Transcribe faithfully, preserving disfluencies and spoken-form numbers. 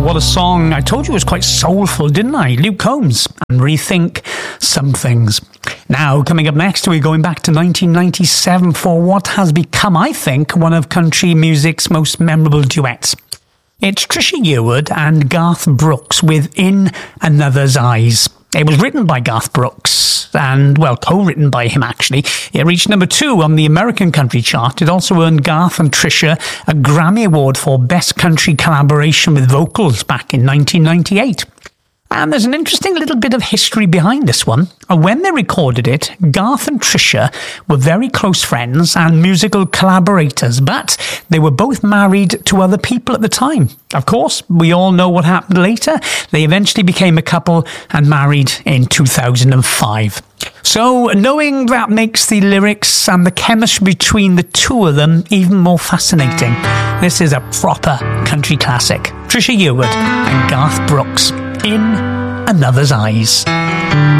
what a song. I told you it was quite soulful, didn't I? Luke Combs and Rethink Some Things. Now, coming up next, we're going back to nineteen ninety-seven for what has become, I think, one of country music's most memorable duets. It's Trisha Yearwood and Garth Brooks with In Another's Eyes. It was written by Garth Brooks and, well, co-written by him, actually. It reached number two on the American country chart. It also earned Garth and Trisha a Grammy Award for Best Country Collaboration with Vocals back in nineteen ninety-eight. And there's an interesting little bit of history behind this one. When they recorded it, Garth and Trisha were very close friends and musical collaborators, but they were both married to other people at the time. Of course, we all know what happened later. They eventually became a couple and married in two thousand five. So, knowing that makes the lyrics and the chemistry between the two of them even more fascinating. This is a proper country classic. Trisha Yearwood and Garth Brooks, In Another's Eyes.